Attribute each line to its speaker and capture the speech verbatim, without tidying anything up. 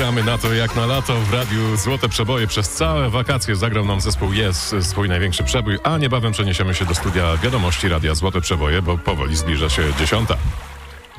Speaker 1: Czekamy na to jak na lato w radiu Złote Przeboje. Przez całe wakacje zagrał nam zespół Yes swój największy przebój, a niebawem przeniesiemy się do studia wiadomości radia Złote Przeboje, bo powoli zbliża się dziesiąta.